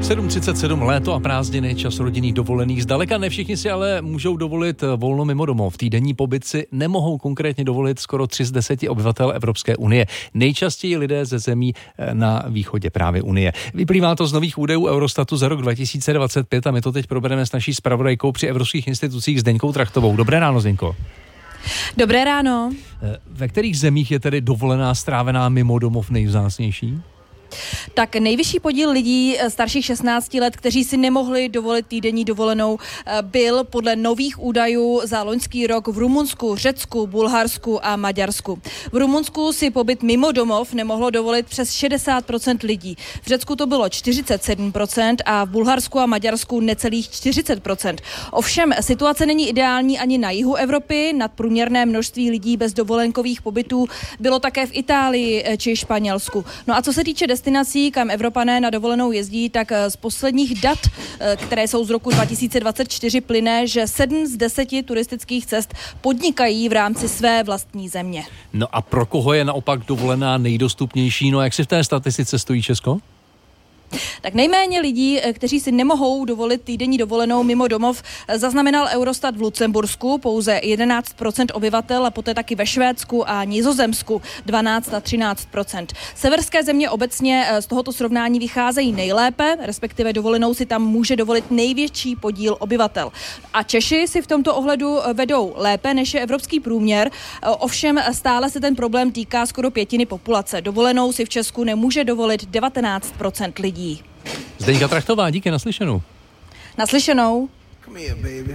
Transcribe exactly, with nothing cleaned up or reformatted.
sedm třicet sedm, léto a prázdniny, čas rodinných dovolených. Zdaleka ne všichni si ale můžou dovolit volno mimo domov. Týdenní pobyt si nemohou konkrétně dovolit skoro tři z deseti obyvatel Evropské unie. Nejčastěji lidé ze zemí na východě právě unie. Vyplývá to z nových údajů Eurostatu za rok dva tisíce dvacet pět a my to teď probereme s naší zpravodajkou při evropských institucích Zdeňkou Trachtovou. Dobré ráno, Zdeňko. Dobré ráno. Ve kterých zemích je tedy dovolená strávená mimo domov nejvzácnější? Tak nejvyšší podíl lidí starších šestnácti let, kteří si nemohli dovolit týdenní dovolenou, byl podle nových údajů za loňský rok v Rumunsku, Řecku, Bulharsku a Maďarsku. V Rumunsku si pobyt mimo domov nemohlo dovolit přes šedesát procent lidí. V Řecku to bylo čtyřicet sedm procent a v Bulharsku a Maďarsku necelých čtyřicet procent. Ovšem situace není ideální ani na jihu Evropy. Nadprůměrné množství lidí bez dovolenkových pobytů bylo také v Itálii či Španělsku. No a co se týče destinací, kam Evropané na dovolenou jezdí, tak z posledních dat, které jsou z roku dva tisíce dvacet čtyři, plyne, že sedm z deseti turistických cest podnikají v rámci své vlastní země. No a pro koho je naopak dovolená nejdostupnější? No jak si v té statistice stojí Česko? Tak nejméně lidí, kteří si nemohou dovolit týdenní dovolenou mimo domov, zaznamenal Eurostat v Lucembursku, pouze jedenáct procent obyvatel, a poté taky ve Švédsku a Nizozemsku dvanáct a třináct procent. Severské země obecně z tohoto srovnání vycházejí nejlépe, respektive dovolenou si tam může dovolit největší podíl obyvatel. A Češi si v tomto ohledu vedou lépe, než je evropský průměr, ovšem stále se ten problém týká skoro pětiny populace. Dovolenou si v Česku nemůže dovolit devatenáct procent lidí. Zdeňka Trachtová, díky, naslyšenou. Naslyšenou.